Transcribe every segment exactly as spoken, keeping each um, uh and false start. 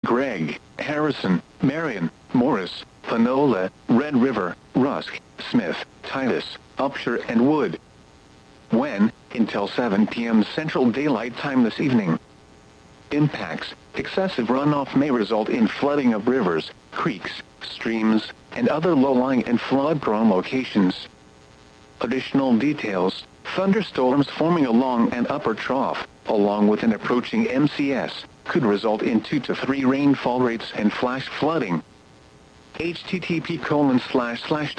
Gregg, Harrison, Marion, Morris, Panola, Red River, Rusk, Smith, Titus, Upshur and Wood. When, until seven p m Central Daylight Time this evening. Impacts: excessive runoff may result in flooding of rivers, creeks, streams, and other low-lying and flood-prone locations. Additional details: thunderstorms forming along an upper trough, along with an approaching M C S, could result in two to three rainfall rates and flash flooding. http colon slash slash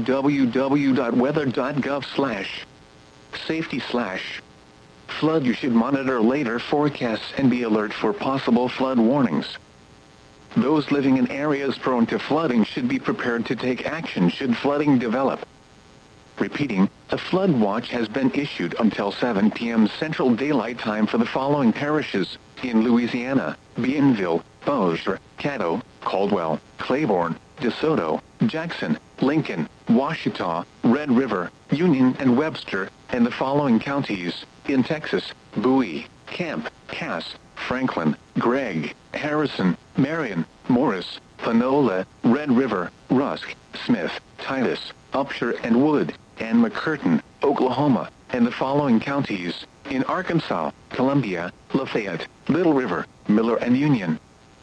www.weather.gov slash safety slash flood. You should monitor later forecasts and be alert for possible flood warnings. Those living in areas prone to flooding should be prepared to take action should flooding develop. Repeating, a flood watch has been issued until seven p m Central Daylight Time for the following parishes in Louisiana: Bienville, Bossier, Caddo, Caldwell, Claiborne, DeSoto, Jackson, Lincoln, Ouachita, Red River, Union and Webster, and the following counties in Texas: Bowie, Camp, Cass, Franklin, Gregg, Harrison, Marion, Morris, Panola, Red River, Rusk, Smith, Titus, Upshur and Wood, and McCurtain, Oklahoma, and the following counties in Arkansas: Columbia, Lafayette, Little River, Miller and Union.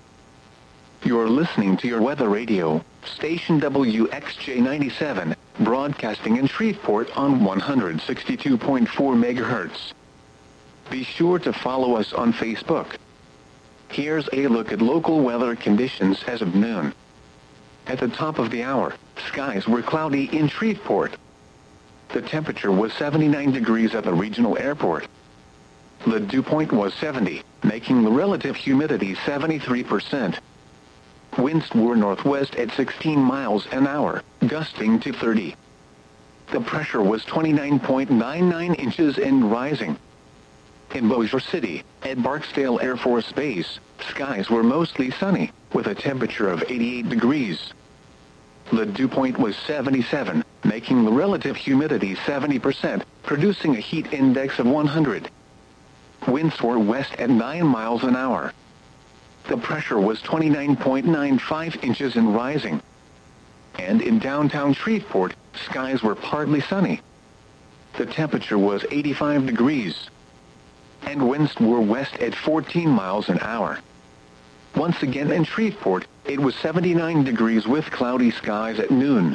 You're listening to your weather radio, station W X J ninety-seven, broadcasting in Shreveport on one hundred sixty-two point four megahertz. Be sure to follow us on Facebook. Here's a look at local weather conditions as of noon. At the top of the hour, skies were cloudy in Shreveport. The temperature was seventy-nine degrees at the regional airport. The dew point was seventy, making the relative humidity seventy-three percent. Winds were northwest at sixteen miles an hour, gusting to thirty. The pressure was twenty-nine point nine nine inches and rising. In Bossier City, at Barksdale Air Force Base, skies were mostly sunny, with a temperature of eighty-eight degrees. The dew point was seventy-seven, making the relative humidity seventy percent, producing a heat index of one hundred. Winds were west at nine miles an hour. The pressure was twenty-nine point nine five inches and rising. And in downtown Shreveport, skies were partly sunny. The temperature was eighty-five degrees. And winds were west at fourteen miles an hour. Once again in Shreveport, it was seventy-nine degrees with cloudy skies at noon.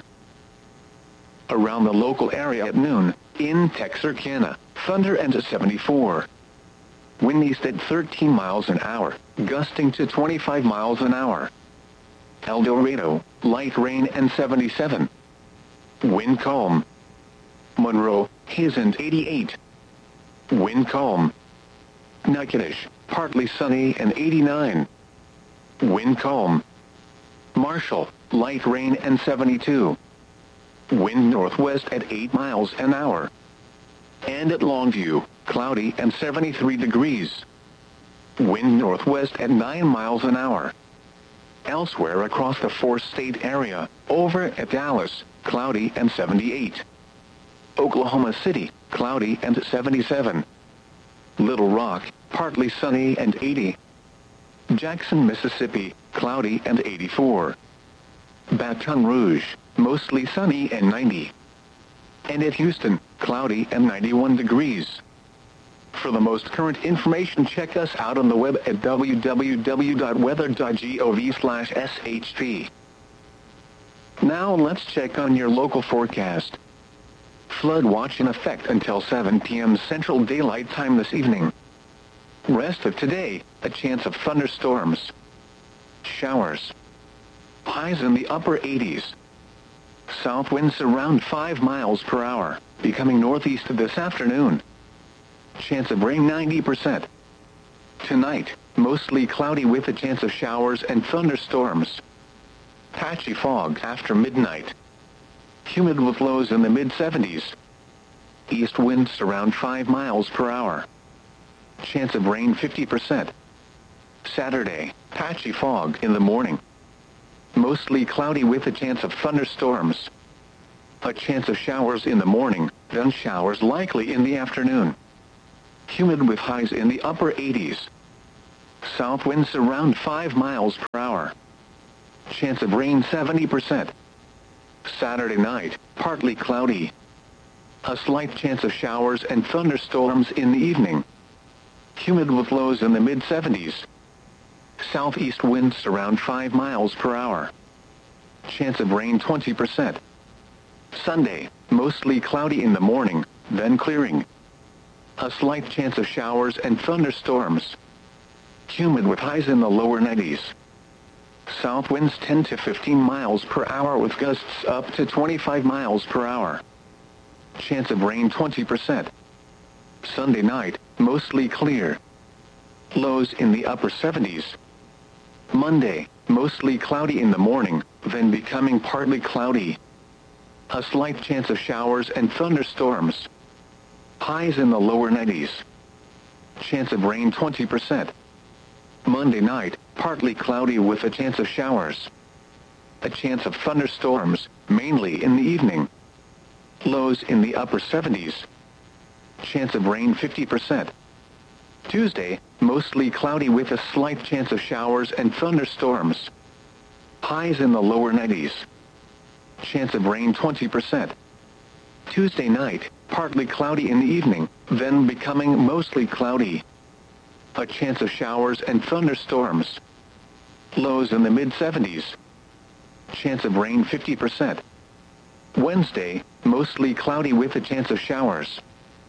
Around the local area at noon, in Texarkana, thunder and seventy-four. Wind east at thirteen miles an hour, gusting to twenty-five miles an hour. El Dorado, light rain and seventy-seven. Wind calm. Monroe, haze and eighty-eight. Wind calm. Natchitoches, partly sunny and eighty-nine. Wind calm. Marshall, light rain and seventy-two. Wind northwest at eight miles an hour. And at Longview, cloudy and seventy-three degrees. Wind northwest at nine miles an hour. Elsewhere across the four-state area, over at Dallas, cloudy and seventy-eight. Oklahoma City, cloudy and seventy-seven. Little Rock, partly sunny and eighty. Jackson, Mississippi, cloudy and eighty-four. Baton Rouge, mostly sunny and ninety. And at Houston, cloudy and ninety-one degrees. For the most current information, check us out on the web at www.weather.gov slash shp. Now let's check on your local forecast. Flood watch in effect until seven p m Central Daylight Time this evening. Rest of today, a chance of thunderstorms. Showers. Highs in the upper eighties. South winds around five miles per hour, becoming northeast this afternoon. Chance of rain ninety percent. Tonight, mostly cloudy with a chance of showers and thunderstorms. Patchy fog after midnight. Humid with lows in the mid seventies. East winds around five miles per hour. Chance of rain fifty percent. Saturday, patchy fog in the morning. Mostly cloudy with a chance of thunderstorms. A chance of showers in the morning, then showers likely in the afternoon. Humid with highs in the upper eighties. South winds around five miles per hour. Chance of rain seventy percent. Saturday night, partly cloudy. A slight chance of showers and thunderstorms in the evening. Humid with lows in the mid seventies. Southeast winds around five miles per hour. Chance of rain twenty percent. Sunday, mostly cloudy in the morning, then clearing. A slight chance of showers and thunderstorms. Humid with highs in the lower nineties. South winds ten to fifteen miles per hour with gusts up to twenty-five miles per hour. Chance of rain twenty percent. Sunday night, mostly clear. Lows in the upper seventies. Monday, mostly cloudy in the morning, then becoming partly cloudy. A slight chance of showers and thunderstorms. Highs in the lower nineties. Chance of rain twenty percent. Monday night, partly cloudy with a chance of showers. A chance of thunderstorms, mainly in the evening. Lows in the upper seventies. Chance of rain fifty percent. Tuesday, mostly cloudy with a slight chance of showers and thunderstorms. Highs in the lower nineties. Chance of rain twenty percent. Tuesday night, partly cloudy in the evening, then becoming mostly cloudy. A chance of showers and thunderstorms. Lows in the mid seventies. Chance of rain fifty percent. Wednesday, mostly cloudy with a chance of showers.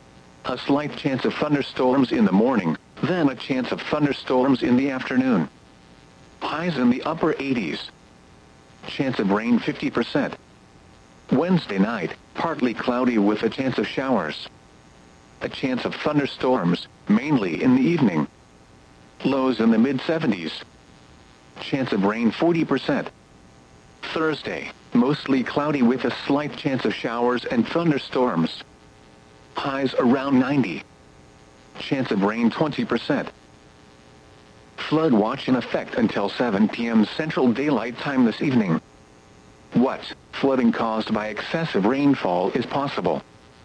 A slight chance of thunderstorms in the morning, then a chance of thunderstorms in the afternoon. Highs in the upper eighties. Chance of rain fifty percent. Wednesday night, partly cloudy with a chance of showers. A chance of thunderstorms, mainly in the evening. Lows in the mid seventies. Chance of rain forty percent. Thursday, mostly cloudy with a slight chance of showers and thunderstorms. Highs around ninety. Chance of rain twenty percent. Flood watch in effect until seven p m Central Daylight Time this evening. What flooding caused by excessive rainfall is possible?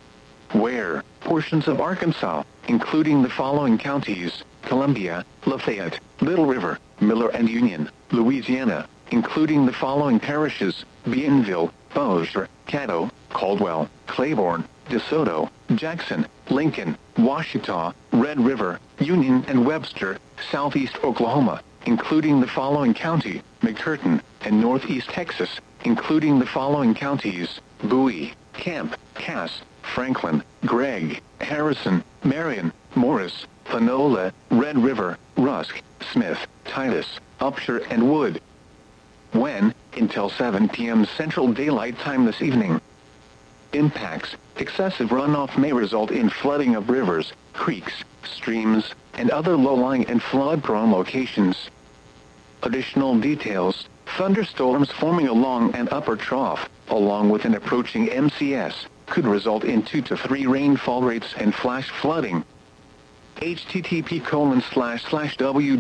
Where portions of Arkansas, including the following counties: Columbia, Lafayette, Little River, Miller and Union; Louisiana, including the following parishes: Bienville, Bossier, Caddo, Caldwell, Claiborne, DeSoto, Jackson, Lincoln, Washita, Red River, Union and Webster; Southeast Oklahoma, including the following county: McCurtain; and Northeast Texas, including the following counties: Bowie, Camp, Cass, Franklin, Gregg, Harrison, Marion, Morris, Panola, Red River, Rusk, Smith, Titus, Upshur and Wood. When? Until seven p m Central Daylight Time this evening. Impacts: excessive runoff may result in flooding of rivers, creeks, streams, and other low-lying and flood-prone locations. Additional details: thunderstorms forming along an upper trough, along with an approaching M C S, could result in two to three rainfall rates and flash flooding. H T T P colon slash slash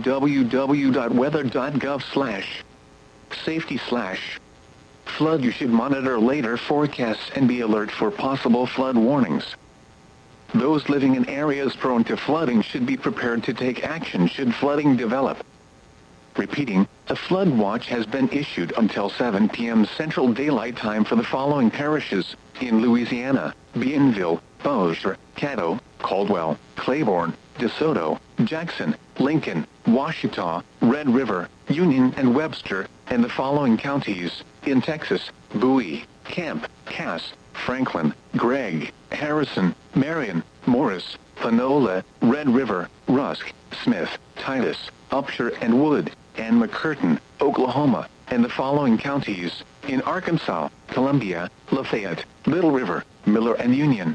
www dot weather dot gov slash safety slash flood. You should monitor later forecasts and be alert for possible flood warnings. Those living in areas prone to flooding should be prepared to take action should flooding develop. Repeating, a flood watch has been issued until seven p m Central Daylight Time for the following parishes: in Louisiana: Bienville, Bossier, Caddo, Caldwell, Claiborne, DeSoto, Jackson, Lincoln, Washita, Red River, Union and Webster; and the following counties: in Texas: Bowie, Camp, Cass, Franklin, Gregg, Harrison, Marion, Morris, Panola, Red River, Rusk, Smith, Titus, Upshur and Wood; and McCurtain, Oklahoma; and the following counties: in Arkansas: Columbia, Lafayette, Little River, Miller and Union.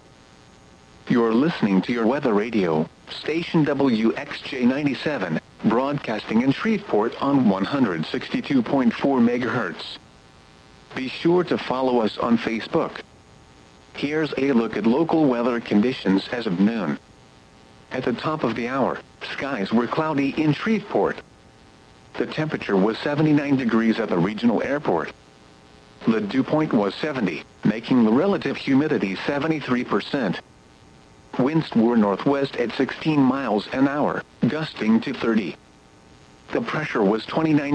You're listening to your weather radio, station W X J ninety-seven, broadcasting in Shreveport on one hundred sixty-two point four megahertz. Be sure to follow us on Facebook. Here's a look at local weather conditions as of noon. At the top of the hour, skies were cloudy in Shreveport. The temperature was seventy-nine degrees at the regional airport. The dew point was seventy, making the relative humidity seventy-three percent. Winds were northwest at sixteen miles an hour, gusting to thirty. The pressure was twenty-nine